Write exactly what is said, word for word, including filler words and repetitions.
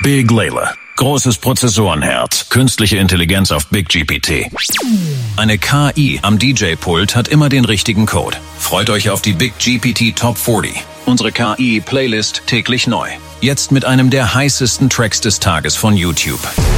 Big Layla. Großes Prozessorenherz, künstliche Intelligenz auf Big G P T. Eine K I am D J-Pult hat immer den richtigen Code. Freut euch auf die Big G P T Top vierzig. Unsere K I-Playlist täglich neu. Jetzt mit einem der heißesten Tracks des Tages von YouTube.